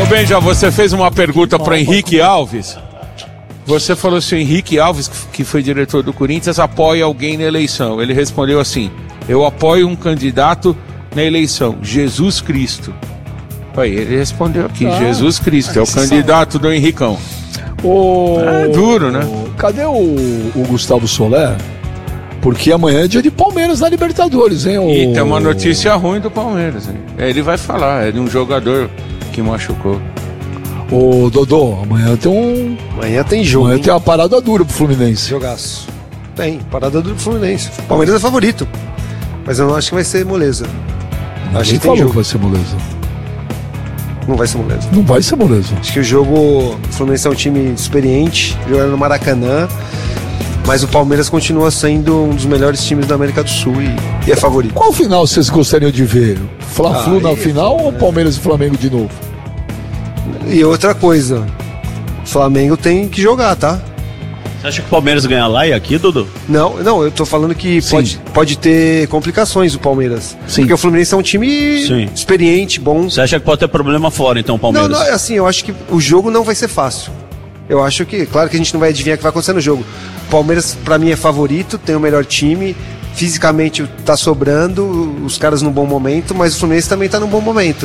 Benja, você fez uma pergunta para Henrique Alves. Você falou se o Henrique Alves, que foi diretor do Corinthians, apoia alguém na eleição. Ele respondeu assim: eu apoio um candidato na eleição, Jesus Cristo. Aí ele respondeu aqui, Jesus Cristo, é o candidato do Henricão. É duro, né? Cadê o Gustavo Soler? Porque amanhã é dia de Palmeiras na Libertadores, hein? E tem uma notícia ruim do Palmeiras, hein? Ele vai falar, é de um jogador que machucou. Ô, Dodô, amanhã tem jogo. Amanhã tem uma parada dura pro Fluminense. Jogaço. Tem, parada dura pro Fluminense. O Palmeiras é favorito. Mas eu não acho que vai ser moleza. Acho que falou jogo. Que vai ser moleza. Não vai ser moleza. Não vai ser moleza. Acho que o jogo... O Fluminense é um time experiente, jogando no Maracanã. Mas o Palmeiras continua sendo um dos melhores times da América do Sul e é favorito. Qual final vocês gostariam de ver? Fla-Flu na final ou Palmeiras e Flamengo de novo? E outra coisa, o Flamengo tem que jogar, tá? Você acha que o Palmeiras ganha lá e aqui, Dudu? Não, eu tô falando que pode ter complicações o Palmeiras. Sim. Porque o Fluminense é um time experiente, bom. Você acha que pode ter problema fora, então, o Palmeiras? Não, assim, eu acho que o jogo não vai ser fácil. Eu acho que, claro que a gente não vai adivinhar o que vai acontecer no jogo. O Palmeiras, pra mim, é favorito, tem o melhor time, fisicamente tá sobrando, os caras num bom momento, mas o Fluminense também tá num bom momento.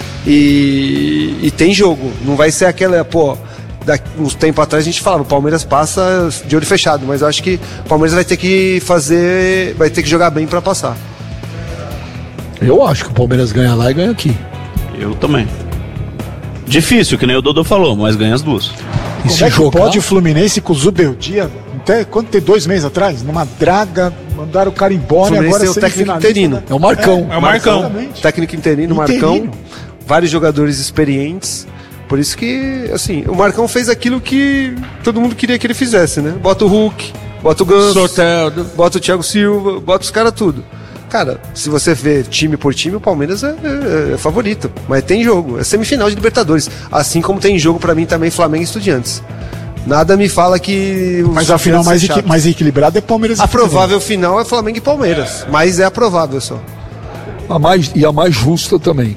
E tem jogo, não vai ser aquela, uns tempo atrás a gente falava, o Palmeiras passa de olho fechado, mas eu acho que o Palmeiras vai ter que jogar bem pra passar. Eu acho que o Palmeiras ganha lá e ganha aqui. Eu também. Difícil, que nem o Dodô falou, mas ganha as duas. E como é que pode o Fluminense com o Zubeldia, até quando tem 2 meses atrás, numa draga, mandaram o cara embora e agora é o técnico interino. É o Marcão. É o Marcão. Técnico interino, Marcão. Vários jogadores experientes. Por isso que, assim, o Marcão fez aquilo que todo mundo queria que ele fizesse, né? Bota o Hulk, bota o Ganso, Soteldo, bota o Thiago Silva, bota os caras tudo. Cara, se você vê time por time, o Palmeiras é favorito. Mas tem jogo, é semifinal de Libertadores. Assim como tem jogo pra mim também Flamengo e Estudiantes. Nada me fala que... Mas a final mais equilibrada é Palmeiras e a provável final é Flamengo e Palmeiras. Mas é a provável só. A mais justa também.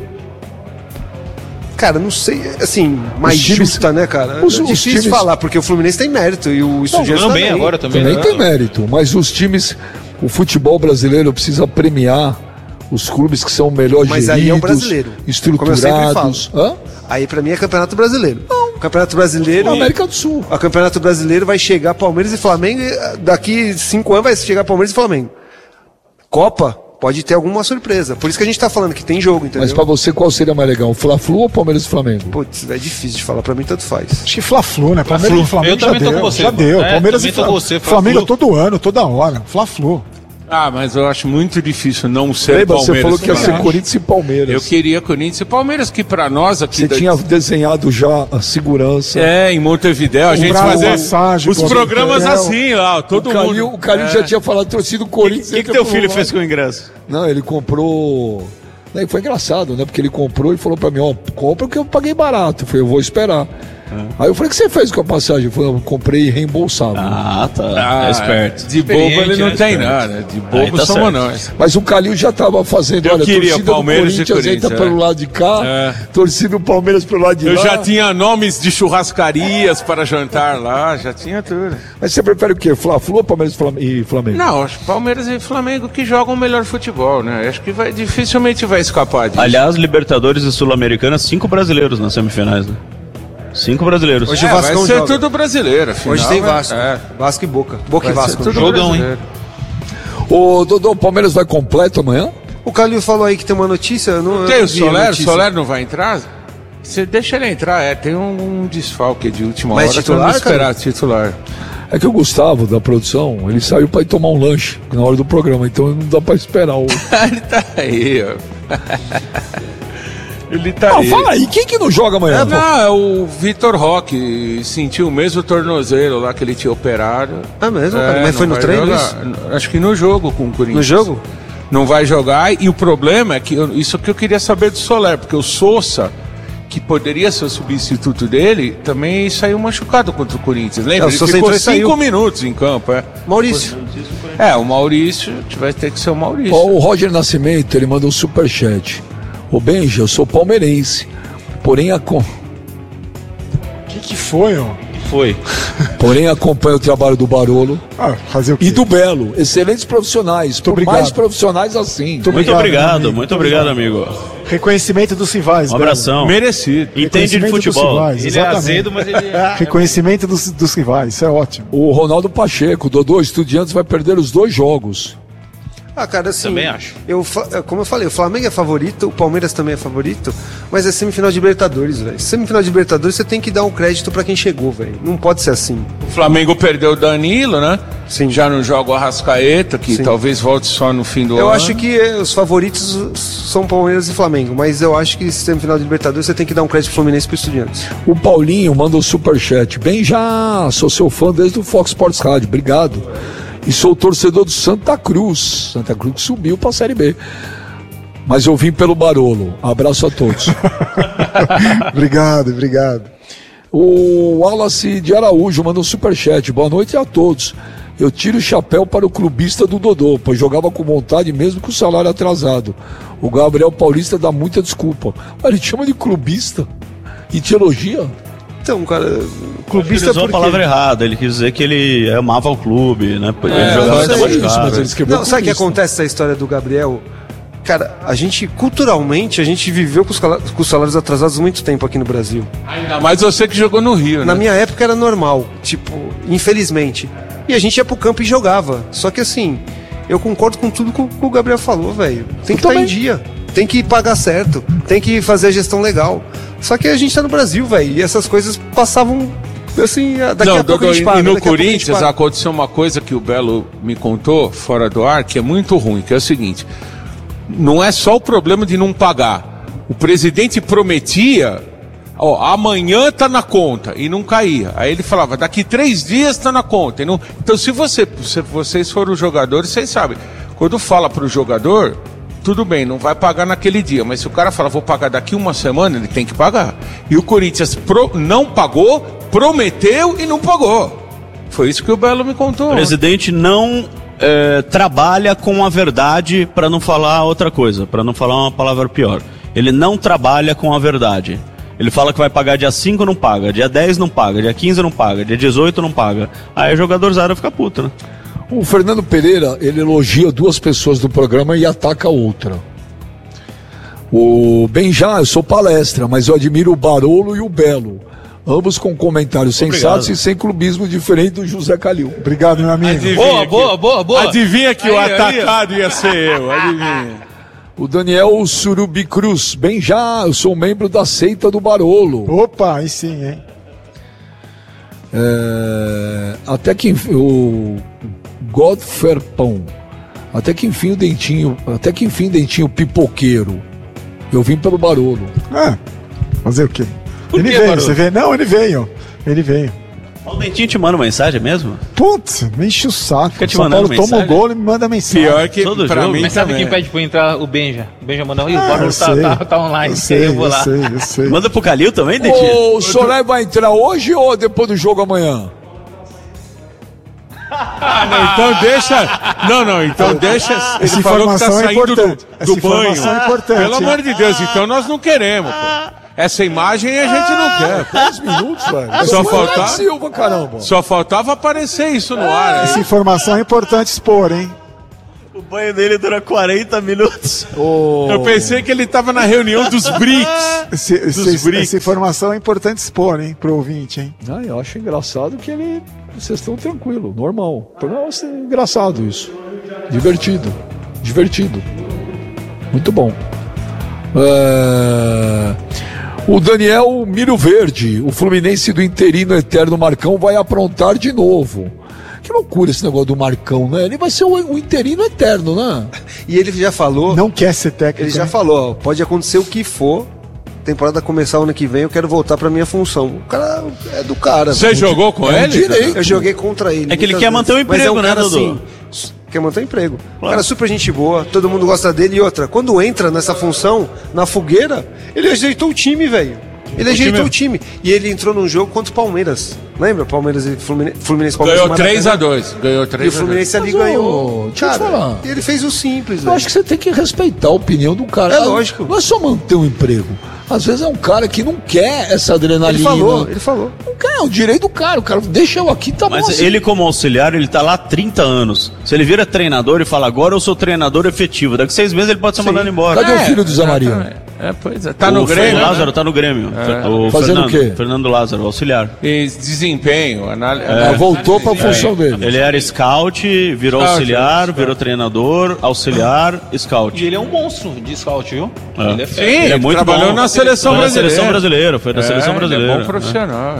Cara, não sei, assim, mais justa, né, cara? É difícil falar, porque o Fluminense tem mérito e o Estudiantes também. Bem agora também tem mérito, mas os times, o futebol brasileiro precisa premiar os clubes que são melhor geridos, aí é o brasileiro, estruturados. Aí pra mim é Campeonato Brasileiro. O Campeonato Brasileiro... América do Sul. O Campeonato Brasileiro vai chegar Palmeiras e Flamengo, daqui 5 anos vai chegar Palmeiras e Flamengo. Copa... Pode ter alguma surpresa. Por isso que a gente tá falando que tem jogo, entendeu? Mas pra você, qual seria mais legal? Fla-Flu ou Palmeiras e Flamengo? Putz, é difícil de falar. Pra mim, tanto faz. Acho que Fla-Flu, né? Palmeiras e Flamengo eu também tô com você. Já deu. Palmeiras e Flamengo todo ano, toda hora. Fla-Flu. Mas eu acho muito difícil não ser Palmeiras. Você falou que ia ser Corinthians e Palmeiras. Eu queria Corinthians e Palmeiras, que pra nós aqui... Você tinha desenhado já a segurança. Em Montevidéu, a gente fazia os programas assim lá, todo mundo. O Calil já tinha falado, torcido Corinthians. O que teu filho fez com o ingresso? Não, ele comprou... Foi engraçado, né? Porque ele comprou e falou pra mim, compra porque eu paguei barato. Eu falei, eu vou esperar. Aí eu falei, o que você fez com a passagem? Eu falei, eu comprei reembolsado. Tá. É esperto. De bobo ele não tem nada. De bobo somos nós. Mas o Calil já estava fazendo, torcida Palmeiras do Corinthians entra pelo lado de cá, torcida do Palmeiras pelo lado de lá. Eu já tinha nomes de churrascarias para jantar lá, já tinha tudo. Mas você prefere o quê? Fla-Flu ou Palmeiras e Flamengo? Não, acho que Palmeiras e Flamengo que jogam o melhor futebol, né? Acho que dificilmente vai escapar disso. Aliás, Libertadores e Sul-Americana, 5 brasileiros nas semifinais, né? 5 brasileiros. Hoje o Vascão vai ser tudo brasileiro. Afinal, hoje tem Vasco. Vasco e Boca. Boca e Vasco. Jogão, hein? Ô, Dodô, o Palmeiras vai completo amanhã? O Calil falou aí que tem uma notícia. Tem o Soler? O Soler não vai entrar? Você deixa ele entrar, tem um desfalque de última hora. Mas titular, esperar titular. É que o Gustavo, da produção, ele saiu pra ir tomar um lanche na hora do programa, então não dá pra esperar. Ele tá aí, ó. Ele tá aí. Fala aí, quem que não joga amanhã? É o Vitor Roque, sentiu o mesmo tornozelo lá que ele tinha operado. Mesmo? Mas foi no treino isso? Acho que no jogo com o Corinthians. No jogo? Não vai jogar, e o problema é que, isso que eu queria saber do Soler, porque o Sousa, que poderia ser o substituto dele, também saiu machucado contra o Corinthians. Lembra? Ele ficou 5 minutos em campo. Maurício. O Maurício, vai ter que ser o Maurício. O Roger Nascimento, ele mandou um superchat. Ô Benja, eu sou palmeirense. Porém, Que foi, ó? Foi. porém acompanha o trabalho do Barolo Fazer o quê? e do Belo. Excelentes profissionais. Por obrigado. mais profissionais assim. Muito obrigado, muito obrigado, amigo. Reconhecimento dos rivais. Um abração. Merecido. Entende de Reconhecimento dos futebol. rivais, Ele é exatamente. azedo, mas ele Reconhecimento dos rivais, isso é ótimo. O Ronaldo Pacheco, Dodô, Estudiantes vai perder os 2 jogos. Cara, assim, Também acho. Como eu falei, o Flamengo é favorito, o Palmeiras também é favorito, mas é semifinal de Libertadores, velho. Semifinal de Libertadores você tem que dar um crédito pra quem chegou, velho. Não pode ser assim. O Flamengo perdeu o Danilo, né? Sim. Já não joga o Arrascaeta, que Sim. talvez volte só no fim do Eu ano. acho que os favoritos são Palmeiras e Flamengo, mas eu acho que semifinal de Libertadores você tem que dar um crédito pro Fluminense e pro Estudiantes. O Paulinho mandou superchat. Bem, já sou seu fã desde o Fox Sports Rádio. Obrigado. E sou torcedor do Santa Cruz. Santa Cruz que subiu pra Série B. Mas eu vim pelo Barolo. Abraço a todos. Obrigado. O Wallace de Araújo mandou superchat. Boa noite a todos. Eu tiro o chapéu para o clubista do Dodô, pois jogava com vontade mesmo com o salário atrasado. O Gabriel Paulista dá muita desculpa. Mas ele te chama de clubista e te elogia? Então, cara, Ele clubista usou a palavra errada, ele quis dizer que ele amava o clube, né? Ele jogava não até sei mais isso, mas caro. ele escreveu Não, sabe o que clubista. acontece essa história do Gabriel? Cara, culturalmente, a gente viveu com os salários atrasados muito tempo aqui no Brasil. Ainda mais você que jogou no Rio, né? Na minha época era normal, tipo, infelizmente. E a gente ia pro campo e jogava. Só que assim, eu concordo com tudo que o Gabriel falou, velho. Tem que estar em dia, tem que pagar certo, tem que fazer a gestão legal. Só que a gente tá no Brasil, velho, e essas coisas passavam assim, daqui Não, a pouco a gente paga. e no daqui a pouco a gente Corinthians paga. aconteceu uma coisa que o Belo me contou fora do ar, que é muito ruim, que é o seguinte: não é só o problema de não pagar. O presidente prometia, amanhã tá na conta, e não caía. Aí ele falava, daqui 3 dias tá na conta. E não... Então, se vocês foram os jogadores, vocês sabem. Quando fala pro jogador, tudo bem, não vai pagar naquele dia, mas se o cara fala, vou pagar daqui 1 semana, ele tem que pagar. E o Corinthians não pagou, prometeu e não pagou. Foi isso que o Belo me contou. O presidente não trabalha com a verdade para não falar outra coisa, para não falar uma palavra pior. Ele não trabalha com a verdade. Ele fala que vai pagar dia 5, não paga, dia 10 não paga, dia 15 não paga, dia 18 não paga. Aí o jogador zero fica puto, né? O Fernando Pereira, ele elogia 2 pessoas do programa e ataca outra. O Benjá, eu sou palestra, mas eu admiro o Barolo e o Belo. Ambos com comentários sensatos e sem clubismo, diferente do José Calil. Obrigado, meu amigo. Boa. Adivinha que o Aí, atacado ia ser eu, adivinha. O Daniel Surubi Cruz, Benjá, eu sou membro da seita do Barolo. Opa, aí sim, hein? Até que o Godferpão, até que enfim o dentinho pipoqueiro. Eu vim pelo Barolo. Fazer o quê? Por Ele que, veio, Barolo? você vê? Não, ele veio. O Dentinho te manda mensagem mesmo? Putz, me enche o saco. Fica te São mandando Paulo toma o mensagem? gol e me manda mensagem. Pior que Todo pra jogo. mim Mas sabe também. quem pede pra entrar? O Benja. O Benja mandou. Ih, o Eu Barolo sei. tá online. Eu sei, eu vou lá. eu sei. Manda pro Calil também, Dentinho? O Soraya vai entrar hoje ou depois do jogo amanhã? Então deixa. Não, então deixa. Ele Essa falou que tá informação é saindo importante. Essa do banho. informação é importante, Pelo hein? amor de Deus, então nós não queremos, pô. Essa imagem a gente não quer. 10 minutos, velho. Só Eu sou faltar- Alex Silva, caramba. Só faltava aparecer isso no ar. Essa hein? informação é importante expor, hein? O banho dele dura 40 minutos. Eu pensei que ele tava na reunião dos BRICS. Essa informação é importante expor, hein? Pro ouvinte, hein? Eu acho engraçado que vocês estão tranquilos, normal. Nossa, é engraçado isso. Divertido. Muito bom. O Daniel Milho Verde, o Fluminense do interino eterno Marcão vai aprontar de novo. Que loucura esse negócio do Marcão, né? Ele vai ser o interino eterno, né? E ele já falou, Não quer ser técnico. ele já né? falou, pode acontecer o que for, temporada começar o ano que vem, eu quero voltar pra minha função. O cara é do cara. Você jogou com ele? direito. Eu joguei contra ele. É que ele muitas quer manter o vezes. Mas emprego, um né, cara Dodô? Quer manter o emprego. O cara é super gente boa, todo mundo gosta dele. E outra, quando entra nessa função, na fogueira, ele ajeitou o time, velho. Ele ajeitou o time. E ele entrou num jogo contra o Palmeiras. Lembra? Palmeiras e Fluminense. Ganhou 3-2. Ganhou 3-2. E o Fluminense ali ganhou. Deixa eu te falar. Ele fez o simples. Eu acho que você tem que respeitar a opinião do cara. É lógico. Não é só manter um emprego. Às vezes é um cara que não quer essa adrenalina. Ele falou. Não quer, é o direito do cara. O cara deixa eu aqui, tá bom. Mas assim. ele, como auxiliar, ele tá lá há 30 anos. Se ele vira treinador e fala, agora eu sou treinador efetivo, daqui 6 meses ele pode ser mandado embora. Cadê o filho do Zé Maria? Pois é. Tá no Grêmio. O Lázaro tá no Grêmio. O Fazendo o quê? Fernando Lázaro, auxiliar. E desempenho. Voltou pra função dele. Ele era scout, virou auxiliar, virou treinador, auxiliar, scout. E ele é um monstro de scout, viu? Ele é Sim, ele é muito trabalhou bom. Na seleção Foi brasileira. Na seleção brasileira, foi da seleção brasileira. Ele é bom profissional.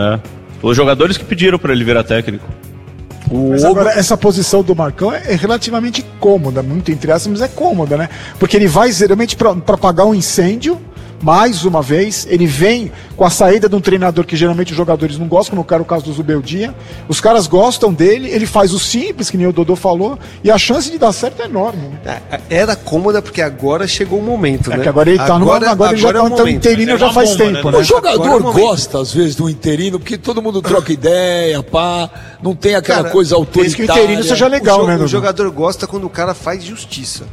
Os jogadores que pediram pra ele virar técnico. Mas agora, essa posição do Marcão é relativamente cômoda, muito entre aspas, mas é cômoda, né? Porque ele vai geralmente para apagar um incêndio, mais uma vez, ele vem com a saída de um treinador que geralmente os jogadores não gostam, como era o caso do Zubeldia. Os caras gostam dele, ele faz o simples, que nem o Dodô falou, e a chance de dar certo é enorme. Né? Era cômoda porque agora chegou o momento, né? Que agora ele tá agora ele já tá interino já faz tempo, né? O jogador gosta, às vezes, do interino, porque todo mundo troca ideia, pá, não tem aquela coisa autoritária. Isso que o interino seja legal, né? O jogador gosta quando o cara faz justiça.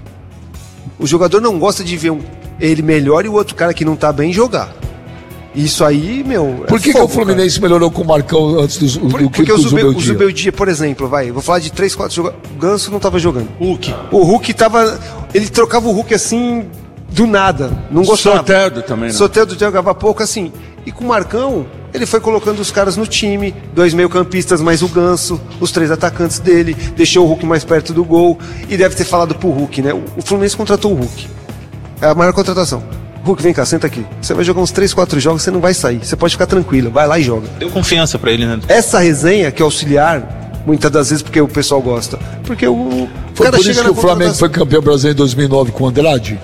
O jogador não gosta de ver ele melhor e o outro cara que não tá bem jogar. Isso aí, meu. Por que o Fluminense melhorou com o Marcão antes do que o Zubeldia? O Zubeldia, por exemplo, vou falar de 3, 4 jogadores. O Ganso não tava jogando. O Hulk tava. Ele trocava o Hulk assim, do nada. Não gostava. Soteldo também, né? Soteldo jogava pouco assim. E com o Marcão, ele foi colocando os caras no time, 2 meio-campistas mais o Ganso, os 3 atacantes dele, deixou o Hulk mais perto do gol. E deve ter falado pro Hulk, né? O Fluminense contratou o Hulk. É a maior contratação. Hulk, vem cá, senta aqui. Você vai jogar uns 3, 4 jogos, você não vai sair. Você pode ficar tranquilo, vai lá e joga. Deu confiança pra ele, né? Essa resenha, que é auxiliar, muitas das vezes porque o pessoal gosta. Porque foi por isso que o Flamengo foi campeão brasileiro em 2009 com o Andrade?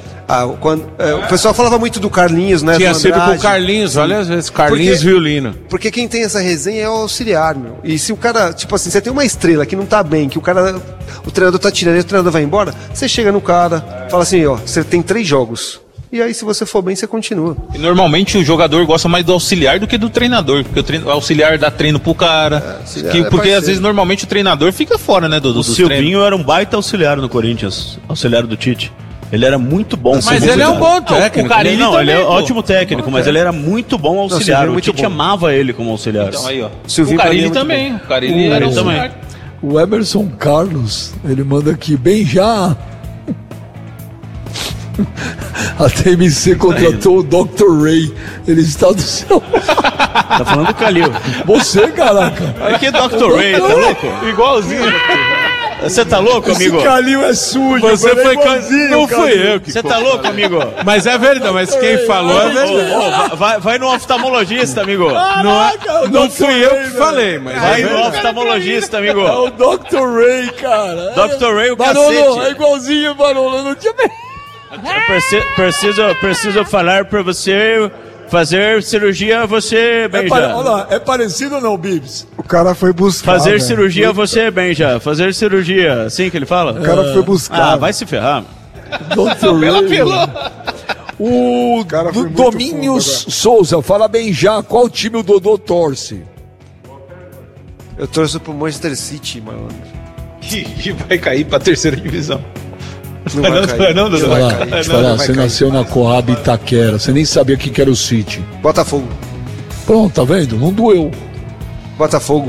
O pessoal falava muito do Carlinhos, né? Tinha sido com o Carlinhos, olha às vezes, Carlinhos Violino. Porque quem tem essa resenha é o auxiliar, meu. E se o cara, tipo assim, você tem uma estrela que não tá bem, que o treinador tá tirando e o treinador vai embora, você chega no cara, fala assim, ó, você tem 3 jogos. E aí, se você for bem, você continua. E normalmente o jogador gosta mais do auxiliar do que do treinador, porque o auxiliar dá treino pro cara. Porque às vezes normalmente o treinador fica fora, né, do Silvinho era um baita auxiliar no Corinthians, auxiliar do Tite. Ele era muito bom. Mas ele é um bom técnico. Ele é ótimo técnico, mas ele era muito bom auxiliar. O Tite amava ele como auxiliar. Então aí, ó. Silvinho o Carilli também. O Carilli era também. O Emerson Carlos, ele manda aqui, bem já. A TMC contratou o Dr. Ray. Ele está do céu. Tá falando do Calil. Você, caraca. Olha aqui, Dr. Ray, tá louco? Igualzinho. Você tá louco, amigo? Esse Calil é sujo. Você foi não fui eu que. Você tá louco, amigo? Mas é verdade, mas quem falou é verdade. Vai no oftalmologista, amigo. Não fui eu que falei, mas vai no oftalmologista, amigo. É o Dr. Ray, cara. Dr. Ray, o Barolo, cacete. é igualzinho, Barolo. Eu não tinha... Preciso falar pra você fazer cirurgia, você bem já. Olha lá, é parecido ou não, Bibs? O cara foi buscar. Fazer cirurgia, você bem já. Fazer cirurgia, assim que ele fala? O cara foi buscar. Vai se ferrar. Dr. Ray. O Domingos Souza, fala bem já, qual time o Dodô torce? Eu torço pro Manchester City, mano. Que vai cair pra 3ª divisão. Não vai cair. Não, Deixa eu falar, você nasceu na Coab Itaquera, você nem sabia o que era o City. Botafogo. Pronto, tá vendo? Não doeu. Botafogo.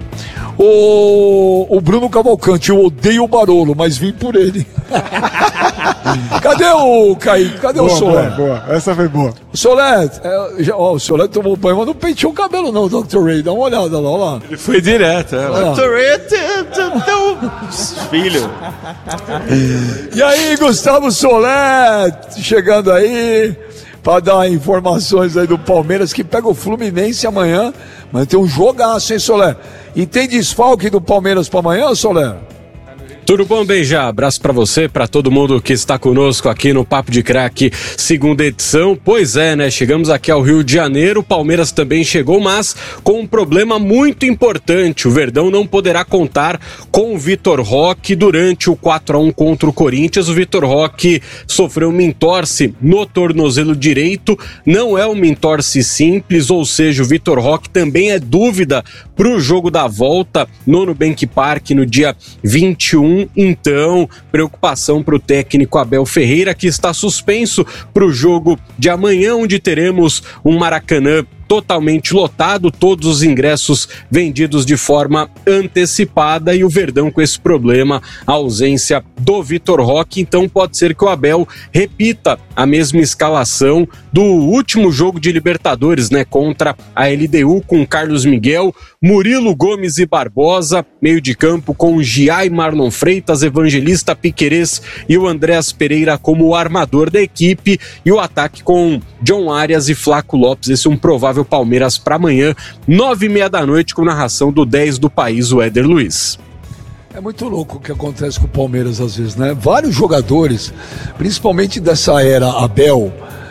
O Bruno Cavalcante, eu odeio o Barolo, mas vim por ele. Cadê o Kaique? Cadê o Solé? Boa, essa foi boa. O Solé, o Solé tomou banho, mas não penteou o cabelo não, Dr. Ray, dá uma olhada lá, olha lá. Ele foi direto, Dr. Ray, teu filho. E aí, Gustavo Solé, chegando aí, para dar informações aí do Palmeiras, que pega o Fluminense amanhã, mas tem um jogaço, hein, Solé? E tem desfalque do Palmeiras para amanhã, Solé? Tudo bom, Benja? Abraço pra você, pra todo mundo que está conosco aqui no Papo de Craque, segunda edição. Pois é, né? Chegamos aqui ao Rio de Janeiro, o Palmeiras também chegou, mas com um problema muito importante. O Verdão não poderá contar com o Vitor Roque durante o 4-1 contra o Corinthians. O Vitor Roque sofreu uma entorse no tornozelo direito, não é uma entorse simples, ou seja, o Vitor Roque também é dúvida pro jogo da volta no Nubank Park no dia 21. Então, preocupação para o técnico Abel Ferreira, que está suspenso para o jogo de amanhã, onde teremos um Maracanã totalmente lotado, todos os ingressos vendidos de forma antecipada, e o Verdão com esse problema, a ausência do Vitor Roque. Então pode ser que o Abel repita a mesma escalação do último jogo de Libertadores, né, contra a LDU, com Carlos Miguel, Murilo, Gomes e Barbosa, meio de campo com Gia e Marlon Freitas, Evangelista, Piquerez e o Andréas Pereira como o armador da equipe, e o ataque com John Arias e Flaco Lopes. Esse é um provável Palmeiras para amanhã, 9h30 da noite, com narração do 10 do país, o Éder Luiz. É muito louco o que acontece com o Palmeiras às vezes, né? Vários jogadores, principalmente dessa era Abel,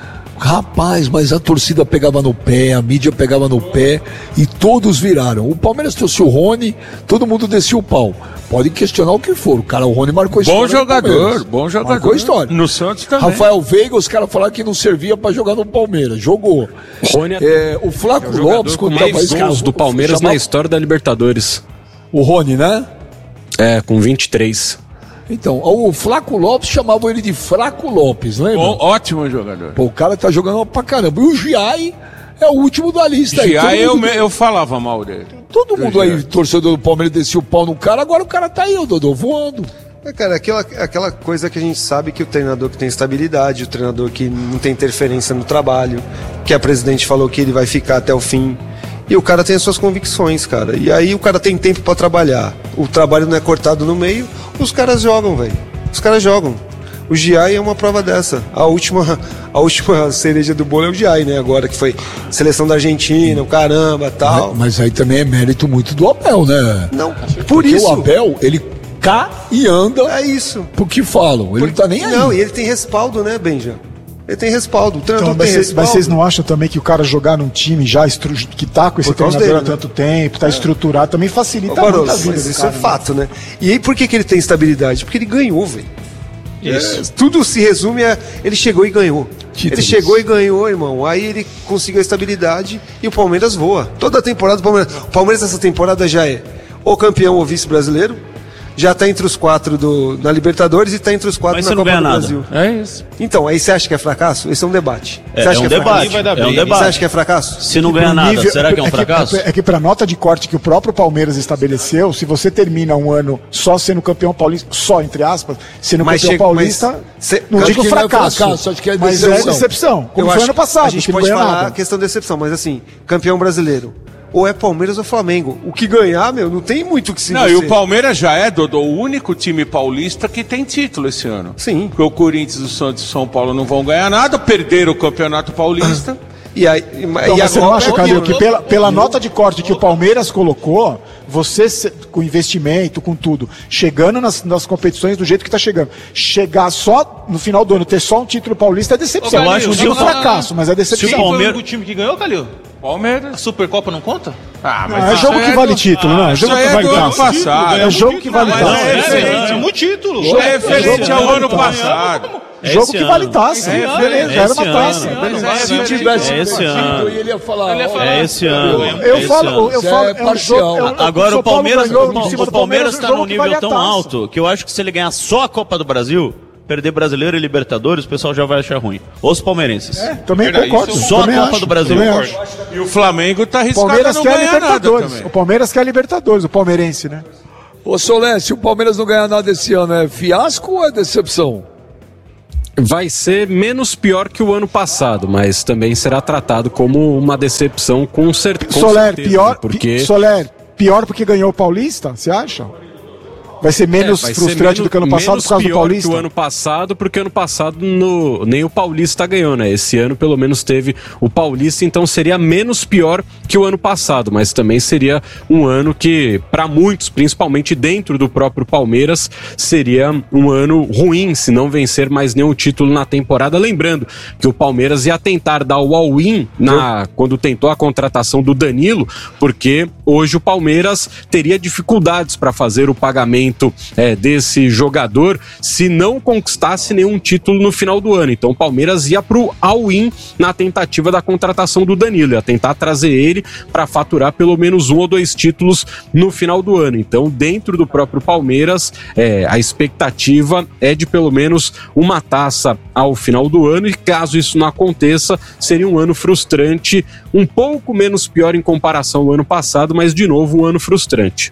rapaz, mas a torcida pegava no pé, a mídia pegava no pé e todos viraram. O Palmeiras trouxe o Rony, todo mundo descia o pau. Pode questionar o que for, o Rony marcou história. Bom jogador. Marcou história. No Santos também. Rafael Veiga, os caras falaram que não servia pra jogar no Palmeiras. Jogou. Rony o Flaco Lopes, com mais gols do Palmeiras na história da Libertadores. O Rony, né? É, com 23. Então, o Flaco Lopes chamava ele de Flaco Lopes, lembra? Ótimo jogador. Pô, o cara tá jogando pra caramba. E o Giai é o último da lista aí. Giai, eu falava mal dele. Todo mundo aí, torcedor do Palmeiras, descia o pau no cara, agora o cara tá aí, o Dodô, voando. Cara, aquela coisa que a gente sabe que o treinador que tem estabilidade, o treinador que não tem interferência no trabalho, que a presidente falou que ele vai ficar até o fim. E o cara tem as suas convicções, cara. E aí o cara tem tempo pra trabalhar. O trabalho não é cortado no meio, os caras jogam, velho. Os caras jogam. O Giai é uma prova dessa. A última cereja do bolo é o Giai, né? Agora que foi seleção da Argentina, o caramba, tal. Mas aí também é mérito muito do Abel, né? Não, porque o Abel, ele cá e anda. É isso. Por que falam? Ele não tá nem aí. Não, e ele tem respaldo, né, Benja? Ele tem respaldo. O treinador então, tem respaldo. Mas vocês não acham também que o cara jogar num time já que tá com esse treinador dele, há tanto tempo, tá estruturado, também facilita muito a vida mas do isso cara, é fato, né? E aí por que ele tem estabilidade? Porque ele ganhou, velho. Tudo se resume a ele chegou e ganhou. Ele chegou e ganhou, irmão. Aí ele conseguiu a estabilidade e o Palmeiras voa. Toda a temporada o Palmeiras essa temporada já é ou campeão ou vice-brasileiro. Já tá entre os 4 na Libertadores e tá entre os 4 na Copa do Brasil. É isso. Então, aí você acha que é fracasso? Esse é um debate. É um debate. Você acha que é fracasso? Se não ganhar nada, será que é um fracasso? É que pra nota de corte que o próprio Palmeiras estabeleceu, se você termina um ano só sendo campeão paulista, só entre aspas, sendo campeão paulista, não digo fracasso, acho que é mas é decepção. Como foi ano passado. A gente pode falar a questão de decepção, mas assim, campeão brasileiro. Ou é Palmeiras ou Flamengo. O que ganhar, não tem muito o que se dizer. Não, e o Palmeiras já é, Dodô, o único time paulista que tem título esse ano. Sim. Porque o Corinthians, o Santos e o São Paulo não vão ganhar nada, perderam o Campeonato Paulista. E aí, então, você não acha, Calil, que pela nota de corte que o Palmeiras colocou, você, com investimento, com tudo, chegando nas competições do jeito que está chegando, chegar só no final do ano, ter só um título paulista é decepção. Eu acho não digo fracasso, mas é decepção. Se o Palmeiras foi o time que ganhou, Calil? Palmeiras. A Supercopa não conta? Não, é jogo que vale título, não. É jogo que vale taça. É jogo que vale taça. É referente, muito título. É referente ao ano passado. Jogo que vale taça. Beleza, era uma taça. Se tivesse esse ano, ele ia falar. É esse ano. Eu falo, agora o Palmeiras está num nível tão alto que eu acho que se ele ganhar só a Copa do Brasil, perder Brasileiro e Libertadores, o pessoal já vai achar ruim. Os palmeirenses. Também concordo. Só a Copa do Brasil. E o Flamengo tá arriscado Palmeiras a não quer ganhar Libertadores. nada também. O Palmeiras quer Libertadores, o palmeirense, né? Ô Solé, se o Palmeiras não ganhar nada esse ano, é fiasco ou é decepção? Vai ser menos pior que o ano passado, mas também será tratado como uma decepção com certeza. Soler, pior porque ganhou o Paulista, você acha? Vai ser menos frustrante do que ano passado por causa do Paulista? Que o ano passado, porque ano passado nem o Paulista ganhou, né? Esse ano pelo menos teve o Paulista, então seria menos pior que o ano passado, mas também seria um ano que, para muitos, principalmente dentro do próprio Palmeiras, seria um ano ruim se não vencer mais nenhum título na temporada. Lembrando que o Palmeiras ia tentar dar o all-in quando tentou a contratação do Danilo, porque hoje o Palmeiras teria dificuldades para fazer o pagamento desse jogador se não conquistasse nenhum título no final do ano. Então o Palmeiras ia pro all-in na tentativa da contratação do Danilo, ia tentar trazer ele para faturar pelo menos 1 ou 2 títulos no final do ano. Então, dentro do próprio Palmeiras, a expectativa é de pelo menos uma taça ao final do ano, e caso isso não aconteça, seria um ano frustrante, um pouco menos pior em comparação ao ano passado, mas de novo um ano frustrante.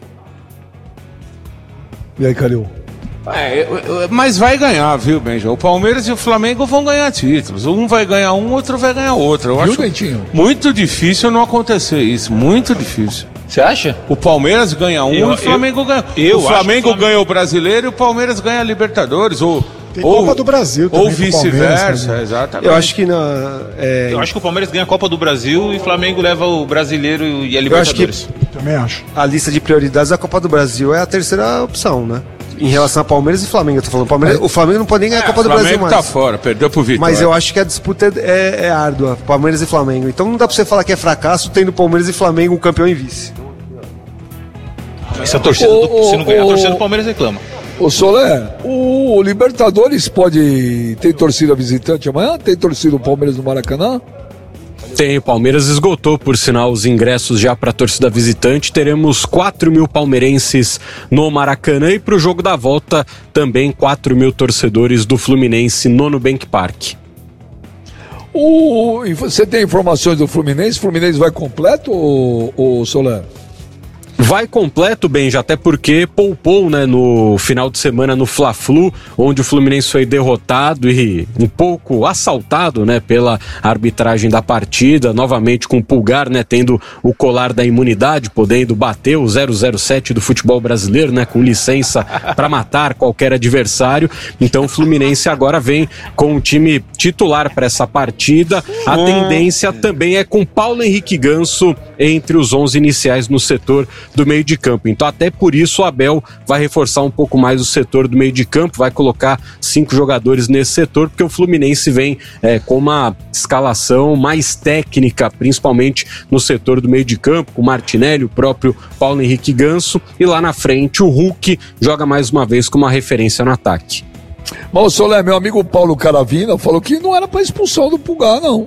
E aí, Calil? Mas vai ganhar, viu, Benja? O Palmeiras e o Flamengo vão ganhar títulos. Um vai ganhar um, outro vai ganhar outro. Eu acho muito difícil não acontecer isso. Muito difícil. Você acha? O Palmeiras ganha um e o Flamengo ganha. O Flamengo ganha o Brasileiro e o Palmeiras ganha a Libertadores. Tem Copa do Brasil também. Ou vice-versa, exatamente. Eu acho que eu acho que o Palmeiras ganha a Copa do Brasil e o Flamengo leva o Brasileiro e a Libertadores. Também acho. A lista de prioridades da Copa do Brasil é a terceira opção, né? Em relação a Palmeiras e Flamengo, eu tô falando. O Flamengo não pode nem ganhar a Copa do Brasil mais. O Flamengo tá fora, perdeu pro Vitória. Mas eu acho que a disputa é árdua, Palmeiras e Flamengo. Então não dá pra você falar que é fracasso tendo Palmeiras e Flamengo um campeão e vice. Se a torcida se não ganhar, a torcida do Palmeiras reclama. Ô Solé, o Libertadores tem torcida visitante amanhã? Tem torcida do Palmeiras no Maracanã? Tem, o Palmeiras esgotou, por sinal, os ingressos já para a torcida visitante. Teremos 4.000 palmeirenses no Maracanã e para o jogo da volta também 4.000 torcedores do Fluminense no Nubank Park. E você tem informações do Fluminense? O Fluminense vai completo, ou Solé? Vai completo, Benja, até porque poupou, né, no final de semana no Fla-Flu, onde o Fluminense foi derrotado e um pouco assaltado, né, pela arbitragem da partida, novamente com o Pulgar, né, tendo o colar da imunidade, podendo bater o 007 do futebol brasileiro, né, com licença para matar qualquer adversário. Então o Fluminense agora vem com o time titular para essa partida. A tendência também é com Paulo Henrique Ganso entre os 11 iniciais no setor do meio de campo. Então até por isso o Abel vai reforçar um pouco mais o setor do meio de campo, vai colocar 5 jogadores nesse setor, porque o Fluminense vem com uma escalação mais técnica, principalmente no setor do meio de campo, com o Martinelli, o próprio Paulo Henrique Ganso, e lá na frente o Hulk joga mais uma vez como uma referência no ataque. Mas, Solé, meu amigo Paulo Caravina falou que não era para expulsão do Pulgar, não.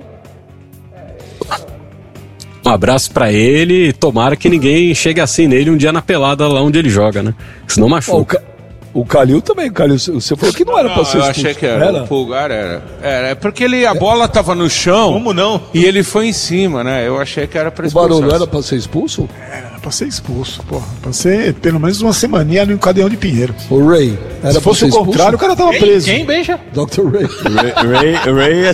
Um abraço pra ele, tomara que ninguém chegue assim nele um dia na pelada lá onde ele joga, né? Senão machuca. O Calil também, Calil, você falou que não era pra ser expulso. Eu achei que era. O Pulgar era. É porque a bola tava no chão. Como não? E ele foi em cima, né? Eu achei que era pra expulsar. O Barulho era pra ser expulso? Era pra ser expulso, porra. Pra ser pelo menos uma semaninha no Cadeão de Pinheiro. O Ray. Era se fosse o contrário, o cara tava preso. Quem, Benja? Dr. Ray. Ray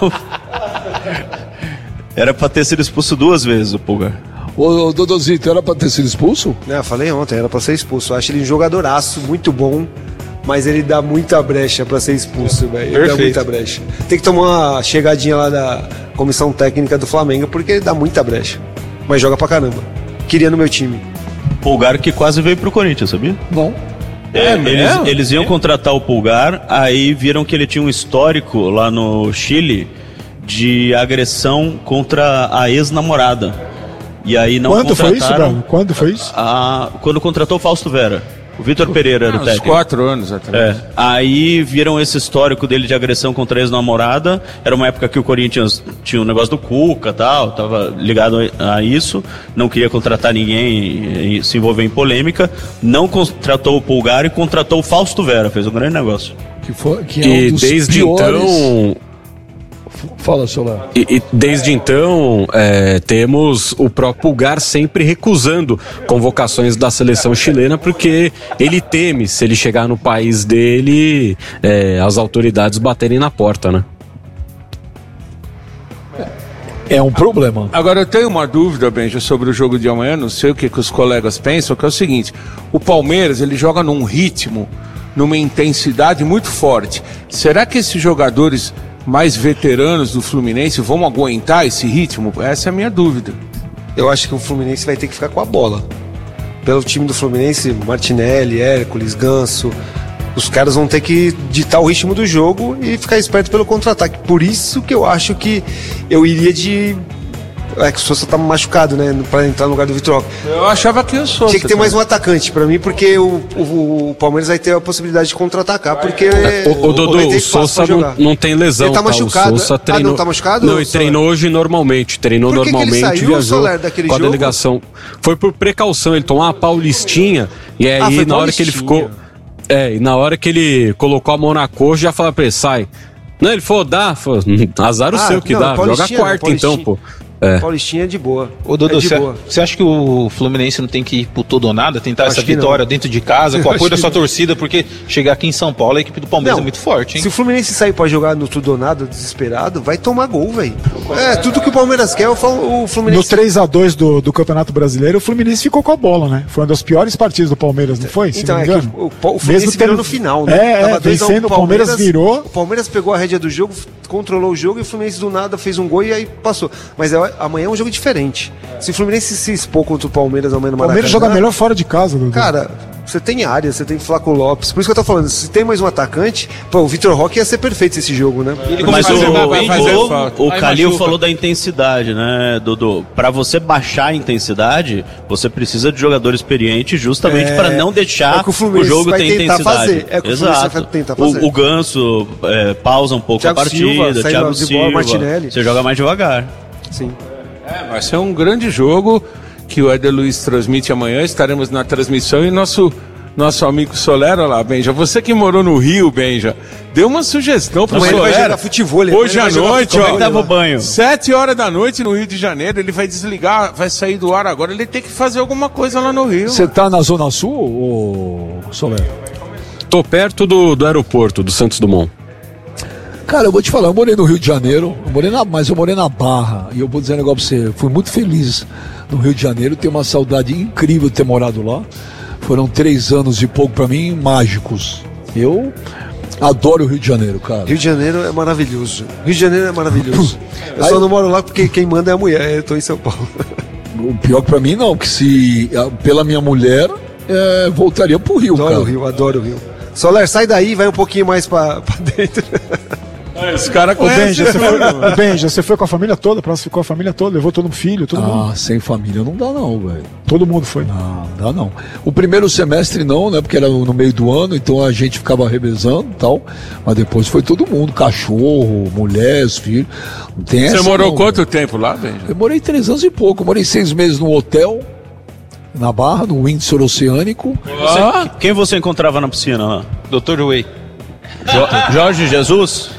era pra ter sido expulso 2 vezes, o Pulgar. Ô, Dodozito, era pra ter sido expulso? Não, eu falei ontem, era pra ser expulso. Eu acho ele um jogadoraço, muito bom, mas ele dá muita brecha pra ser expulso, velho. Ele dá muita brecha. Tem que tomar uma chegadinha lá da comissão técnica do Flamengo, porque ele dá muita brecha. Mas joga pra caramba. Queria no meu time. Pulgar que quase veio pro Corinthians, sabia? Não. Eles iam contratar o Pulgar, aí viram que ele tinha um histórico lá no Chile de agressão contra a ex-namorada. E aí não Quando contrataram... foi isso, Bruno? Quando foi isso? Quando contratou o Fausto Vera. O Vitor Pereira era o técnico. Uns 4 anos atrás. Aí viram esse histórico dele de agressão contra a ex-namorada. Era uma época que o Corinthians tinha um negócio do Cuca e tal, tava ligado a isso, não queria contratar ninguém e se envolver em polêmica. Não contratou o Pulgar e contratou o Fausto Vera, fez um grande negócio. Que é um dos desde piores... então... Fala, Solé. E desde então, temos o próprio Pulgar sempre recusando convocações da seleção chilena, porque ele teme, se ele chegar no país dele, as autoridades baterem na porta, né? é um problema. Agora eu tenho uma dúvida, Benja, sobre o jogo de amanhã, não sei o que os colegas pensam, que é o seguinte: o Palmeiras, ele joga num ritmo, numa intensidade muito forte. Será que esses jogadores mais veteranos do Fluminense vão aguentar esse ritmo? Essa é a minha dúvida. Eu acho que o Fluminense vai ter que ficar com a bola. Pelo time do Fluminense, Martinelli, Hércules, Ganso, os caras vão ter que ditar o ritmo do jogo e ficar esperto pelo contra-ataque. Por isso que eu acho que eu iria de... É que o Sousa tá machucado, né? Pra entrar no lugar do Vitor Roque. Eu achava que o Sousa... Tinha que ter mais um atacante pra mim, porque o Palmeiras vai ter a possibilidade de contra-atacar, porque... O Dodô, o Sousa não tem lesão. Ele tá machucado. O Sousa treinou... não tá machucado? Não, ele treinou hoje normalmente. Treinou por que normalmente, que ele saiu, viajou Soler, daquele com a jogo? delegação. Foi por precaução, ele tomou uma paulistinha, e aí na hora que ele ficou... e na hora que ele colocou a mão na coxa, já falou pra ele, sai. Não, ele falou, falou, azar o seu que não, dá, joga quarta então, pô. Paulistinha é de boa. Ô, Dodô, você acha que o Fluminense não tem que ir por todo ou nada, tentar essa vitória dentro de casa, com o apoio da sua torcida, porque chegar aqui em São Paulo, a equipe do Palmeiras é muito forte, hein? Se o Fluminense sair pra jogar no tudo ou nada, desesperado, vai tomar gol, velho. Tudo que o Palmeiras quer, o Fluminense... No 3-2 do Campeonato Brasileiro, o Fluminense ficou com a bola, né? Foi uma das piores partidas do Palmeiras, não foi? Então, que o Fluminense virou no final, né? Vencendo, o Palmeiras virou... O Palmeiras pegou a rédea do jogo, controlou o jogo, e o Fluminense do nada fez um gol e aí passou. Mas amanhã é um jogo diferente. Se o Fluminense se expor contra o Palmeiras amanhã no Maracanã... O Palmeiras joga melhor fora de casa, Dudu. Cara, você tem área, você tem Flaco Lopes. Por isso que eu tô falando, se tem mais um atacante, o Vitor Roque ia ser perfeito esse jogo, né? Mas o Calil falou da intensidade, né, Dudu? Pra você baixar a intensidade, você precisa de jogador experiente justamente para não deixar o jogo ter intensidade. Exato. O Ganso pausa um pouco Thiago a partida, Thiago Silva, Martinelli. Você joga mais devagar. Sim. Vai ser um grande jogo que o Éder Luiz transmite amanhã. Estaremos na transmissão e nosso amigo Soler, olha lá, Benja. Você que morou no Rio, Benja, deu uma sugestão pro Soler. Ele vai jogar futebol. Hoje à noite, ó. Dava o banho. 7h da noite no Rio de Janeiro. Ele vai desligar, vai sair do ar agora. Ele tem que fazer alguma coisa lá no Rio. Você tá na Zona Sul, ou Soler? Tô perto do aeroporto, do Santos Dumont. Cara, eu vou te falar, eu morei no Rio de Janeiro, mas eu morei na Barra, e eu vou dizer um negócio pra você, fui muito feliz no Rio de Janeiro, tenho uma saudade incrível de ter morado lá, foram 3 anos e pouco pra mim, mágicos, eu adoro o Rio de Janeiro, cara. Rio de Janeiro é maravilhoso, Eu só não moro lá porque quem manda é a mulher, eu tô em São Paulo. O pior que pra mim não, que se pela minha mulher, voltaria pro Rio, adoro cara. Adoro o Rio, adoro o Rio. Soler, sai daí, vai um pouquinho mais pra dentro. Os caras conhecem. Benja, você foi com a família toda? Ficou a família toda? Levou todo mundo, filho, todo mundo? Sem família não dá não, velho. Todo mundo foi? Não dá não. O primeiro semestre não, né? Porque era no meio do ano, então a gente ficava revezando e tal. Mas depois foi todo mundo, cachorro, mulher, os filhos. Não tem essa. Você morou quanto tempo lá, Benja? Eu morei 3 anos e pouco. Eu morei 6 meses no hotel, na Barra, no Windsor Oceânico. Quem você encontrava na piscina lá? Dr. Way. Jorge Jesus?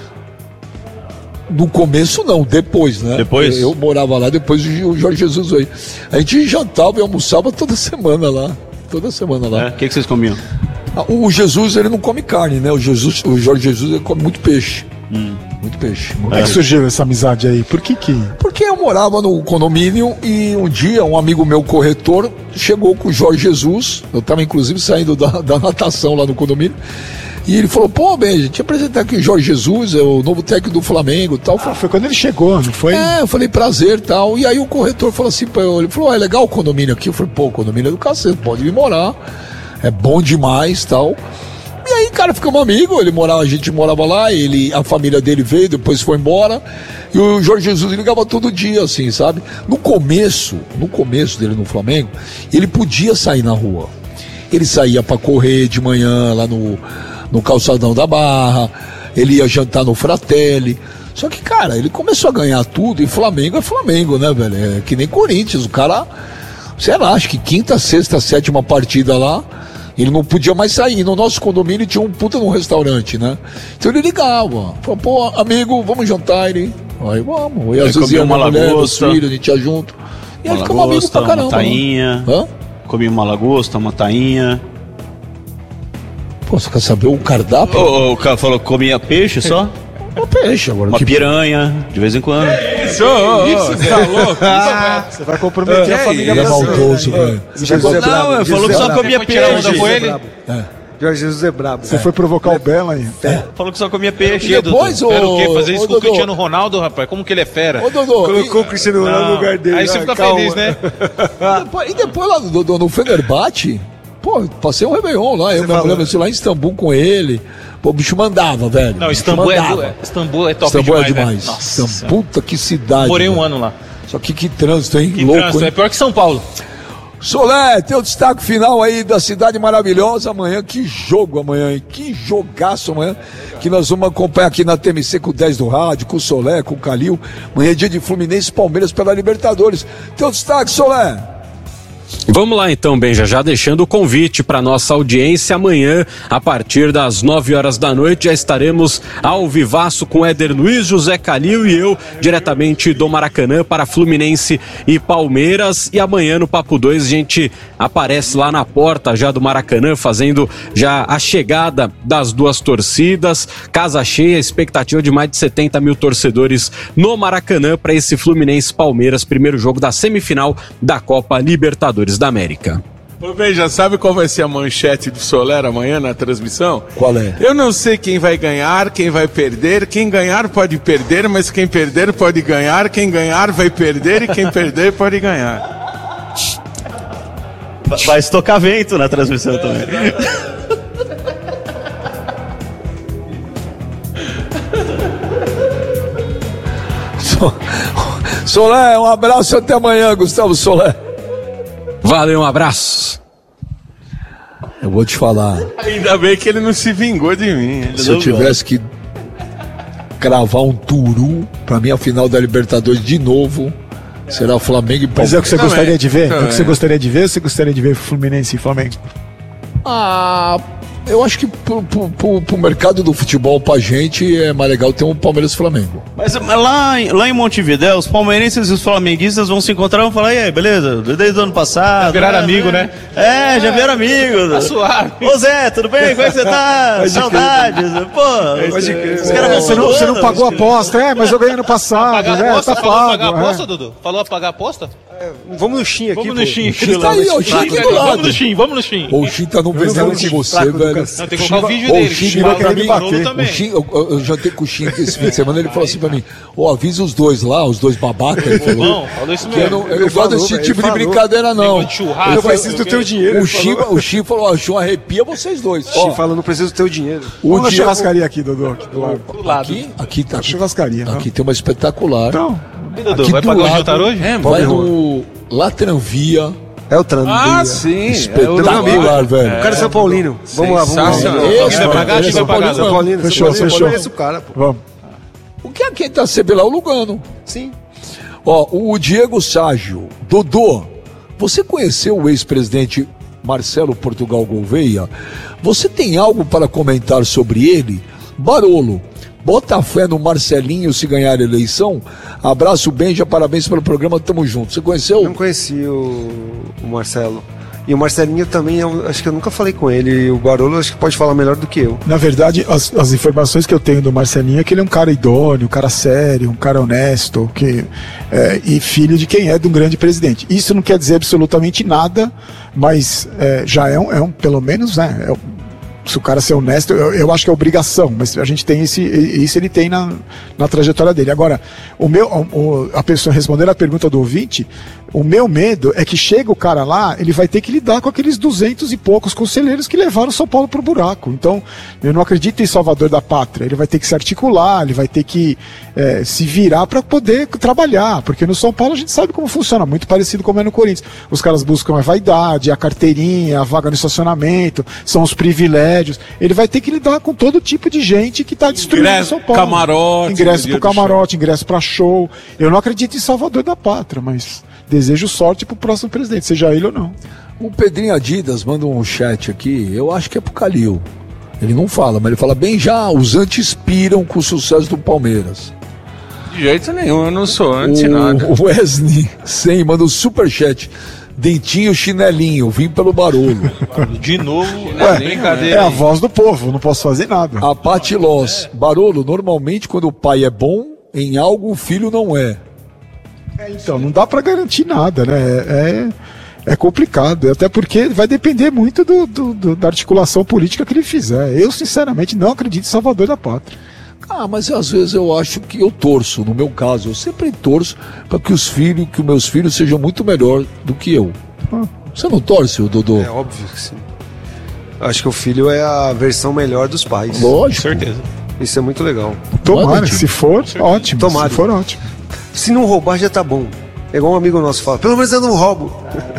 No começo não, depois, né? Depois? Eu morava lá, depois o Jorge Jesus veio. A gente jantava e almoçava toda semana lá. O que vocês comiam? O Jesus, ele não come carne, né? O Jorge Jesus, ele come muito peixe. Muito peixe. Como é que surgiu essa amizade aí? Por que? Porque eu morava no condomínio e um dia um amigo meu, corretor, chegou com o Jorge Jesus. Eu estava inclusive saindo da natação lá no condomínio. E ele falou, Benja, te apresentar aqui o Jorge Jesus, é o novo técnico do Flamengo e tal. Foi quando ele chegou, não foi? Eu falei, prazer e tal. E aí o corretor falou assim pra eu, ele falou, é legal o condomínio aqui? Eu falei, o condomínio é do cacete, pode vir morar. É bom demais e tal. E aí, cara, ficamos amigos, a gente morava lá, a família dele veio, depois foi embora. E o Jorge Jesus ligava todo dia, assim, sabe? No começo dele no Flamengo, ele podia sair na rua. Ele saía pra correr de manhã lá no calçadão da Barra, ele ia jantar no Fratelli. Só que, cara, ele começou a ganhar tudo, e Flamengo é Flamengo, né, velho? É que nem Corinthians, o cara, sei lá, acho que 5ª, 6ª, 7ª partida lá, ele não podia mais sair. No nosso condomínio tinha um puta num restaurante, né? Então ele ligava, falou, amigo, vamos jantar, ele. Aí vamos, e às vezes ia uma mulher, os filhos, a gente ia junto. E aí ficamos amigos pra caramba. Uma tainha, comia uma lagosta, uma tainha. Pô, você quer saber o cardápio? O cara falou que comia peixe só? Um peixe agora. Uma piranha, de vez em quando. Isso tá louco? Você vai comprometer a família. Ele é maldoso, velho. Não, ele falou que só comia peixe. Com ele? Jorge Jesus é brabo. Você foi provocar o Bela aí. Falou que só comia peixe. E depois, Era o quê? Fazer isso com o Dodô. Cristiano Ronaldo, rapaz? Como que ele é fera? Ô, Dodô, Colocou o Cristiano Ronaldo no lugar dele. Aí você fica feliz, né? e depois lá no Fenerbahçe, pô, passei um Réveillon lá, eu me lembro assim, lá em Istambul com ele. Pô, o bicho mandava, velho. Não, O bicho Istambul mandava. é top Istambul demais, é demais. né? Nossa. Istambul, puta que cidade. Morei um velho. ano lá. Só que trânsito, hein? Que Louco, trânsito, hein? é pior que São Paulo. Solé, tem o destaque final aí da cidade maravilhosa amanhã. Que jogo amanhã, hein? Que jogaço amanhã. Que nós vamos acompanhar aqui na TMC com o 10 do rádio, com o Solé, com o Calil. Amanhã é dia de Fluminense e Palmeiras pela Libertadores. Tem o destaque, Solé. Vamos lá então, Benja, já deixando o convite para nossa audiência. Amanhã, a partir das 9 horas da noite, já estaremos ao vivaço com Éder Luiz, José Calil e eu, diretamente do Maracanã para Fluminense e Palmeiras. E amanhã no Papo 2 a gente aparece lá na porta já do Maracanã, fazendo já a chegada das duas torcidas. Casa cheia, expectativa de mais de 70 mil torcedores no Maracanã para esse Fluminense Palmeiras, primeiro jogo da semifinal da Copa Libertadores da América. Ô, Benja, sabe qual vai ser a manchete do Soler amanhã na transmissão? Qual é? Eu não sei quem vai ganhar, quem vai perder. Quem ganhar pode perder, mas quem perder pode ganhar. Quem ganhar vai perder e quem perder pode ganhar. Vai estocar vento na transmissão também. Solé, um abraço e até amanhã, Gustavo Solé. Valeu, um abraço. Eu vou te falar, Ainda bem que ele não se vingou de mim. se eu tivesse que cravar um turu, pra mim a final da Libertadores de novo será Flamengo e Mas é o Palmeiras. que você Também, gostaria de ver? É o também. que você gostaria de ver ou você gostaria de ver Fluminense e Flamengo? Ah, eu acho que pro mercado do futebol, pra gente, é mais legal ter um Palmeiras e Flamengo. Mas lá em Montevidéu, os palmeirenses e os flamenguistas vão se encontrar e vão falar: e aí, beleza? Desde o ano passado. Viraram amigo, né? É, já viraram amigos. Tá suave. Ô Zé, tudo bem? Como é que você tá? Saudades. Pô, os caras vão Você não pagou a aposta, mas eu ganhei no passado, Pagar né? aposta? Tá Falou pago. pagar é. aposta, Dudu? Falou pagar aposta? Vamos no Shin aqui, Vamos pô. no Shin. Tá aí, ó, o Shin aqui do lado. Vamos no Shin, vamos no Shin. O Shin tá num vendendo com você, velho. Não, tem que colocar o vídeo Ô, dele. o Shin Shin vai pra querer mim, me o Rolo bater. também. O Shin, eu jantei com o Shin esse fim de semana, ele falou assim pra mim: ô, avisa os dois lá, os dois babacas. Ele falou. Não, falou isso Que eu mesmo. não, eu não gosto desse tipo de brincadeira, não. Negócio de churrasco, Eu preciso do teu dinheiro. O Shin falou: ó, Shin arrepia vocês dois. Shin fala, não preciso do teu dinheiro. Vamos na Diego- churrascaria aqui, Dodô. Aqui do lado. Do lado. Aqui tá. Churrascaria. né? Aqui tem uma espetacular. Então, E, Dudu, Aqui vai do pagar o lado- jantar hoje? Vai no Latranvia. É o Trandia. Ah, sim. Espetacular, velho. O cara é São Paulino. Vamos lá, vamos lá. Sensacional. Esse, Vai pagar? Quem vai pagar? São Paulino, Fechou, São Paulino, fechou. conheço o cara, pô. vamos. O que é quem tá CB lá? O Lugano. Sim. Ó, o Diego Ságio. Dodô, você conheceu o ex-presidente Marcelo Portugal Gouveia? Você tem algo para comentar sobre ele? Barolo, bota fé no Marcelinho se ganhar a eleição? Abraço, Benja, parabéns pelo programa, tamo junto. Você conheceu? Não conheci o Marcelo. E o Marcelinho também, acho que eu nunca falei com ele. E o Barolo acho que pode falar melhor do que eu. Na verdade, as informações que eu tenho do Marcelinho é que ele é um cara idôneo, um cara sério, um cara honesto, e filho de quem é de um grande presidente. Isso não quer dizer absolutamente nada, mas já é um, pelo menos, né? Se o cara ser honesto, eu acho que é obrigação, mas a gente tem isso ele tem na trajetória dele. Agora, a pessoa respondendo a pergunta do ouvinte, o meu medo é que chega o cara lá, ele vai ter que lidar com aqueles 200 e poucos conselheiros que levaram São Paulo pro buraco. Então, eu não acredito em salvador da pátria. Ele vai ter que se articular, ele vai ter que se virar para poder trabalhar, porque no São Paulo a gente sabe como funciona, muito parecido como é no Corinthians. Os caras buscam a vaidade, a carteirinha, a vaga no estacionamento, são os privilégios. Ele vai ter que lidar com todo tipo de gente que está destruindo Ingresso, Então, São Paulo. camarote, Ingresso no dia pro do camarote, ingresso para show. Eu não acredito em salvador da pátria, mas desejo sorte pro próximo presidente, seja ele ou não. O Pedrinho Adidas manda um chat aqui, eu acho que é pro Calil. Ele não fala, mas ele fala bem já, os anti-inspiram com o sucesso do Palmeiras. De jeito nenhum, eu não sou anti nada. O Wesley 100 manda um superchat. Dentinho, chinelinho, vim pelo Barolo. De novo, É a voz do povo, não posso fazer nada. A Pati Loss. Barolo, normalmente quando o pai é bom, em algo o filho não é. Então, não dá pra garantir nada, né? É complicado, até porque vai depender muito da articulação política que ele fizer. Eu, sinceramente, não acredito em Salvador da Pátria. Mas às vezes eu acho que eu torço, no meu caso, eu sempre torço para que os meus filhos sejam muito melhor do que eu. Você não torce, Dodô? É óbvio que sim. Acho que o filho é a versão melhor dos pais. Lógico. Com certeza. Isso é muito legal. Tomara, se for, ótimo. Tomara. Se for, ótimo. Se não roubar, já tá bom. É igual um amigo nosso fala, pelo menos eu não roubo.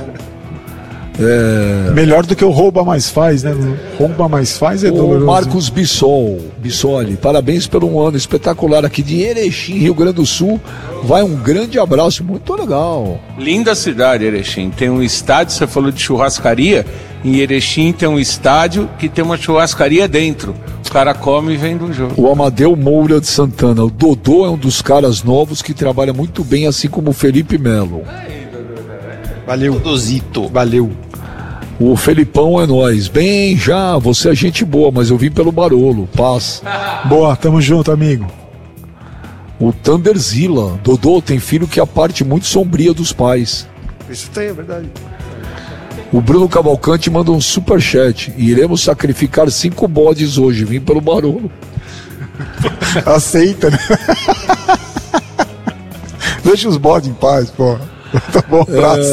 Melhor do que o rouba mais faz, né? Rouba mais faz é O doloroso. Marcos Bissoli, parabéns pelo um ano espetacular aqui de Erechim, Rio Grande do Sul. Vai um grande abraço, muito legal. Linda cidade, Erechim. Tem um estádio, você falou de churrascaria. Em Erechim tem um estádio que tem uma churrascaria dentro. O cara come e vem do jogo. O Amadeu Moura de Santana. O Dodô é um dos caras novos que trabalha muito bem, assim como o Felipe Melo. Valeu. Dodozito. Valeu. O Felipão é nóis. Bem, já, você é gente boa, mas eu vim pelo Barolo. Paz. Boa, tamo junto, amigo. O Thunderzilla. Dodô tem filho que é a parte muito sombria dos pais. Isso tem, é verdade. O Bruno Cavalcante manda um superchat. Iremos sacrificar 5 bodes hoje. Vim pelo Barolo. Aceita, né? Deixa os bodes em paz, pô. Tá bom, abraço.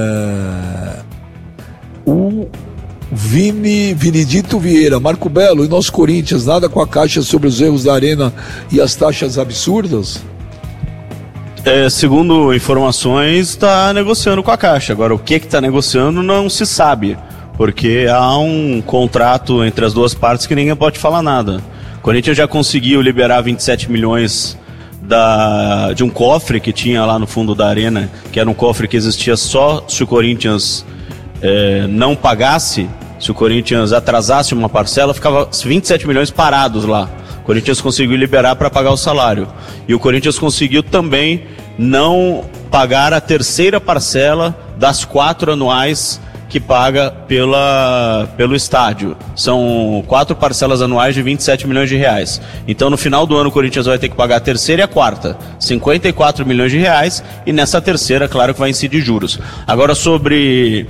O Vinidito Vieira. Marco Belo, e nosso Corinthians, nada com a Caixa sobre os erros da Arena e as taxas absurdas? Segundo informações, está negociando com a Caixa. Agora, o que está negociando não se sabe, porque há um contrato entre as duas partes que ninguém pode falar nada. O Corinthians já conseguiu liberar 27 milhões de um cofre que tinha lá no fundo da Arena, que era um cofre que existia só se o Corinthians não pagasse, se o Corinthians atrasasse uma parcela, ficava 27 milhões parados lá. O Corinthians conseguiu liberar para pagar o salário. E o Corinthians conseguiu também não pagar a terceira parcela das 4 anuais que paga pelo estádio. São 4 parcelas anuais de 27 milhões de reais. Então no final do ano o Corinthians vai ter que pagar a terceira e a quarta, 54 milhões de reais, e nessa terceira, claro que vai incidir juros. Agora sobre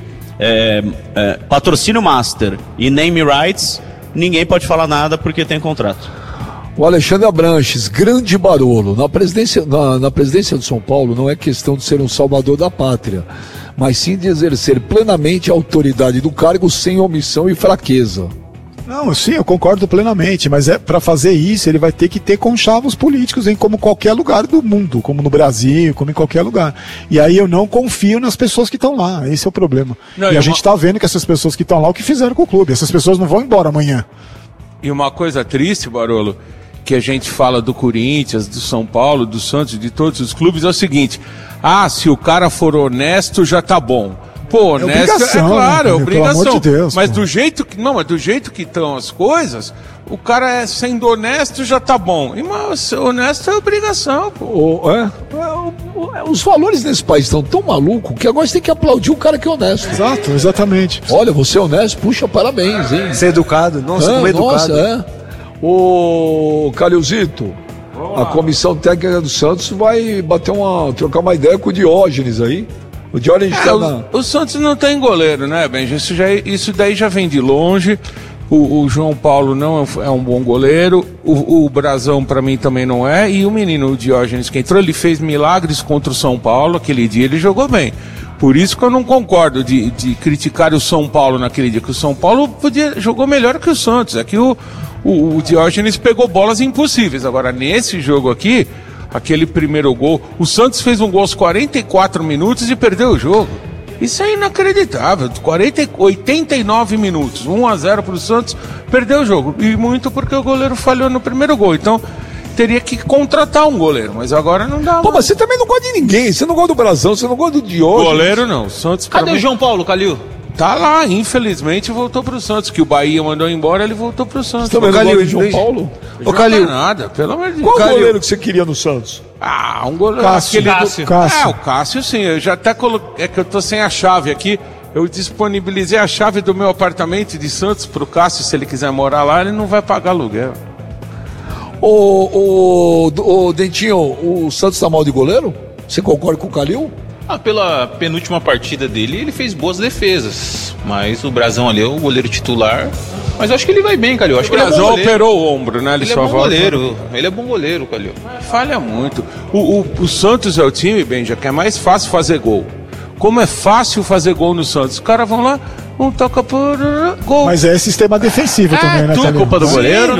patrocínio master e name rights, ninguém pode falar nada porque tem contrato. O Alexandre Abranches, grande Barolo. Na presidência de São Paulo não é questão de ser um salvador da pátria, mas sim de exercer plenamente a autoridade do cargo sem omissão e fraqueza. Não, sim, eu concordo plenamente, mas para fazer isso ele vai ter que ter conchavos políticos em como qualquer lugar do mundo, como no Brasil, como em qualquer lugar. E aí eu não confio nas pessoas que estão lá, esse é o problema. Não, e a gente está vendo que essas pessoas que estão lá, o que fizeram com o clube, essas pessoas não vão embora amanhã. E uma coisa triste, Barolo, que a gente fala do Corinthians, do São Paulo, do Santos, de todos os clubes, é o seguinte: se o cara for honesto, já tá bom. Pô, honesto, obrigação, claro, né, é obrigação. Pelo amor de Deus, mas pô. do jeito que estão as coisas, o cara sendo honesto já tá bom. E mas honesto é obrigação, pô. Os valores nesse país estão tão malucos que agora você tem que aplaudir o cara que é honesto. Exato, exatamente. Olha, você é honesto, puxa, parabéns, hein? Ser educado, nossa, como educado. Ô, Calilzito, a comissão técnica do Santos vai trocar uma ideia com o Diógenes aí. O Diógenes o Santos não tem goleiro, né, Benji? Isso daí já vem de longe. O João Paulo não é um bom goleiro. O Brazão, pra mim, também não é. E o menino, o Diógenes, que entrou, ele fez milagres contra o São Paulo. Aquele dia ele jogou bem. Por isso que eu não concordo de criticar o São Paulo naquele dia, que o São Paulo jogou melhor que o Santos. É que o Diógenes pegou bolas impossíveis. Agora, nesse jogo aqui, aquele primeiro gol, o Santos fez um gol aos 44 minutos e perdeu o jogo. Isso é inacreditável. 89 minutos, 1-0 para o Santos, perdeu o jogo. E muito porque o goleiro falhou no primeiro gol. Então, teria que contratar um goleiro, mas agora não dá. Pô, mas você também não gosta de ninguém. Você não gosta do Brazão, você não gosta do Diógenes. Goleiro não. Santos, cadê o João Paulo, Calil? Tá lá, infelizmente voltou pro Santos, que o Bahia mandou embora, ele voltou pro Santos. Também Ô, Calil, de João Paulo? Ô, Calil, nada, pelo amor de Deus. Qual goleiro que você queria no Santos? Ah, um goleiro. Cássio. Cássio. O Cássio sim, eu já até coloquei, é que eu tô sem a chave aqui, eu disponibilizei a chave do meu apartamento de Santos pro Cássio, se ele quiser morar lá, ele não vai pagar aluguel. Ô, Dentinho, o Santos tá mal de goleiro? Você concorda com o Calil? Pela penúltima partida dele, ele fez boas defesas. Mas o Brazão ali é o goleiro titular. Mas eu acho que ele vai bem, Calil. Acho que ele é bom goleiro. Operou o ombro, né? Ele é bom goleiro. Ele é bom goleiro, Calil. Falha muito. O Santos é o time, Benja, que é mais fácil fazer gol. Como é fácil fazer gol no Santos? Os caras vão lá, um toca por gol. Mas é sistema defensivo também, né, Tudo Calil? culpa do goleiro?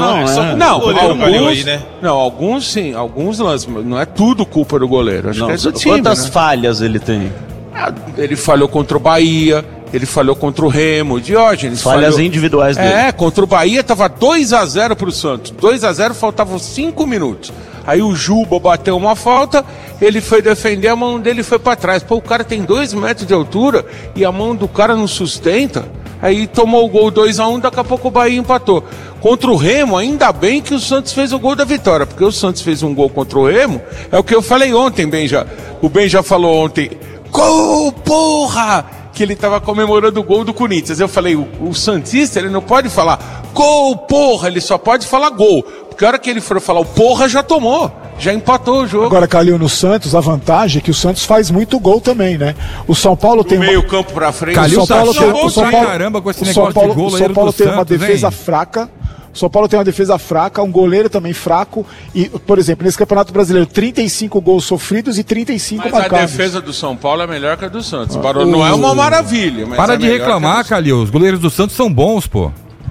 Alguns sim, alguns lances, mas não é tudo culpa do goleiro. Acho que é do time, Quantas né? falhas ele tem? Ele falhou contra o Bahia, ele falhou contra o Remo, o Diógenes. Falhas falhou... individuais dele. Contra o Bahia tava 2-0 pro Santos. 2-0, faltavam 5 minutos. Aí o Juba bateu uma falta, ele foi defender, a mão dele foi pra trás. Pô, o cara tem 2 metros de altura e a mão do cara não sustenta. Aí tomou o gol 2-1, daqui a pouco o Bahia empatou. Contra o Remo, ainda bem que o Santos fez o gol da vitória, porque o Santos fez um gol contra o Remo, é o que eu falei ontem, Benja. O Benja falou ontem, gol, porra! Que ele tava comemorando o gol do Corinthians. Eu falei, o Santista, ele não pode falar gol, porra, ele só pode falar gol. Porque a hora que ele for falar o porra, já tomou. Já empatou o jogo. Agora, Calil, no Santos, a vantagem é que o Santos faz muito gol também, né? O São Paulo tem meio campo pra frente. O São Paulo tem o São Paulo, caramba com esse negócio de gol. O São Paulo tem uma defesa fraca. O São Paulo tem uma defesa fraca, um goleiro também fraco. E, por exemplo, nesse Campeonato Brasileiro, 35 gols sofridos e 35 mas marcados. A defesa do São Paulo é melhor que a do Santos. Não é uma maravilha. Mas para de reclamar, Calil. Os goleiros do Santos são bons, pô.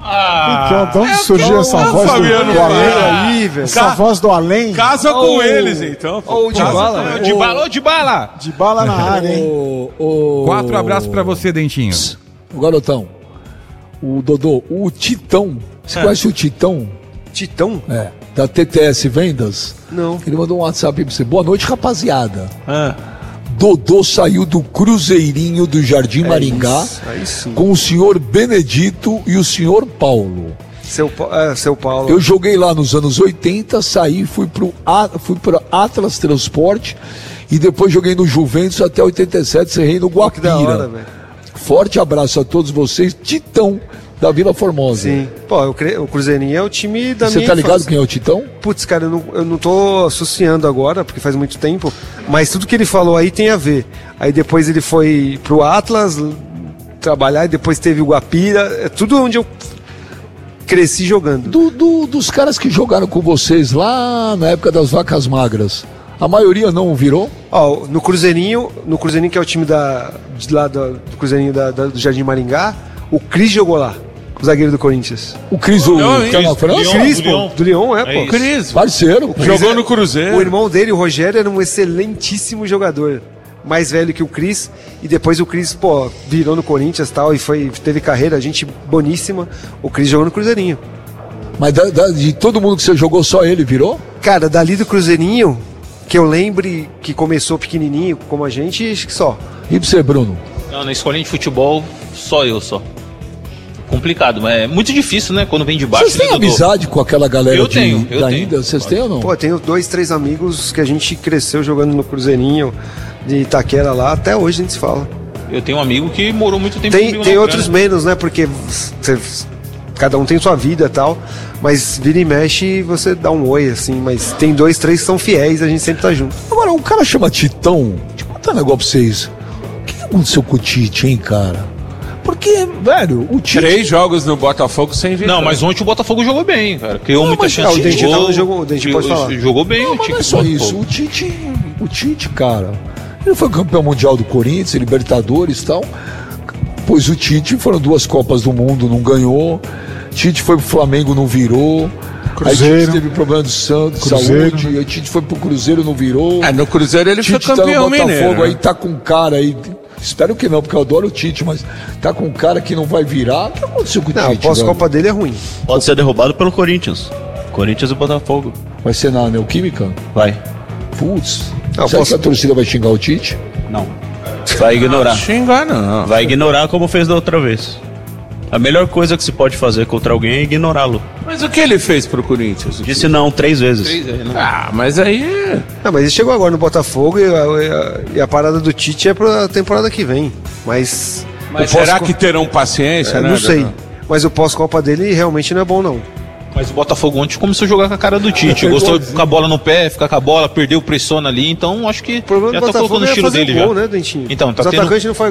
Então surgiu essa voz do além aí, velho. Essa voz do além. Casa com eles, então. Ou de bala. De bala. De bala na área, hein? 4 abraços pra você, Dentinho. O garotão. O Dodô, o Titão. Você conhece o Titão? Titão? Da TTS Vendas? Não. Ele mandou um WhatsApp pra você. Boa noite, rapaziada. Dodô saiu do Cruzeirinho do Jardim Maringá com o senhor Benedito e o senhor Paulo. Seu Paulo. Eu joguei lá nos anos 80, saí, fui pro Atlas Transporte e depois joguei no Juventus até 87, cerrei no Guapira. Que da hora, velho. Forte abraço a todos vocês, Titão da Vila Formosa. Sim. Pô, o Cruzeirinho é o time da minha Você tá ligado infância. quem é o Titão? Putz, cara, eu não tô associando agora, porque faz muito tempo, mas tudo que ele falou aí tem a ver. Aí depois ele foi pro Atlas trabalhar, e depois teve o Guapira, é tudo onde eu cresci jogando. Dos caras que jogaram com vocês lá na época das vacas magras, a maioria não virou? Ó, no Cruzeirinho que é o time do Cruzeirinho do Jardim Maringá, o Cris jogou lá. O zagueiro do Corinthians. O Cris, que é na França? Cris, pô. Do Lyon, pô. Cris, parceiro. Jogou no Cruzeiro. O irmão dele, o Rogério, era um excelentíssimo jogador. Mais velho que o Cris. E depois o Cris, pô, virou no Corinthians e tal. E teve carreira, gente boníssima. O Cris jogou no Cruzeirinho. Mas de todo mundo que você jogou, só ele virou? Cara, dali do Cruzeirinho, que eu lembre que começou pequenininho, como a gente, acho que só. E pra você, Bruno? Não, na escolinha de futebol, só eu só. Complicado, mas é muito difícil, né? Quando vem de baixo. Vocês têm amizade com aquela galera eu tenho. ainda? Vocês têm ou não? Pô, eu tenho 2, 3 amigos que a gente cresceu jogando no Cruzeirinho de Itaquera lá, até hoje a gente se fala. Eu tenho um amigo que morou muito tempo comigo. Tem outros menos, né? Porque cada um tem sua vida e tal, mas vira e mexe você dá um oi, assim, mas tem 2, 3 que são fiéis, a gente sempre tá junto. Agora, um cara chama Titão, deixa eu contar um negócio pra vocês. O que aconteceu com o Tite, hein, cara? Porque, velho, o Tite... 3 jogos no Botafogo sem vitória. Não, mas ontem o Botafogo jogou bem, cara. Criou muita chance o de Dente gol. o Dente pode falar. Jogou bem Não, o mas Tite. não é só isso, o Tite, cara, ele foi campeão mundial do Corinthians, Libertadores e tal. Pois o Tite foram 2 Copas do Mundo, não ganhou. Tite foi pro Flamengo, não virou. Cruzeiro. Aí Tite teve problema de saúde. Aí Tite foi pro Cruzeiro, não virou. No Cruzeiro ele Tite foi campeão tá no Botafogo, mineiro. aí tá com um cara aí. Espero que não, porque eu adoro o Tite, mas tá com um cara que não vai virar. O que aconteceu com o Tite? Não, a pós-Copa dele é ruim. Pode ser derrubado pelo Corinthians. Corinthians e Botafogo. Vai ser na Neoquímica? Vai. Putz. Não, Será que a torcida vai xingar o Tite? Não. Vai ignorar. Xingar não. Vai ignorar como fez da outra vez. A melhor coisa que se pode fazer contra alguém é ignorá-lo. Mas o que ele fez pro Corinthians? Disse não 3 vezes. Ah, mas aí... Não, mas ele chegou agora no Botafogo e a parada do Tite é pra temporada que vem. Mas será que terão paciência, né? Não sei. Mas o pós-Copa dele realmente não é bom, não. Mas o Botafogo ontem começou a jogar com a cara do Tite. Gostou de ficar a bola no pé, ficar com a bola, perdeu, pressiona ali. Então acho que O problema já do tá Botafogo colocando o é estilo fazer dele gol, já. né, Dentinho? Então, tá Os tendo... atacantes não fazem